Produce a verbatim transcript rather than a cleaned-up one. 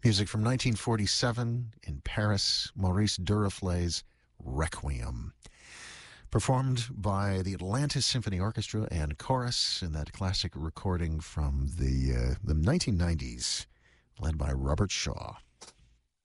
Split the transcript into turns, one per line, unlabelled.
Music from nineteen forty-seven in Paris, Maurice Duruflé's Requiem, performed by the Atlantis Symphony Orchestra and Chorus in that classic recording from the uh, the nineteen nineties, led by Robert Shaw.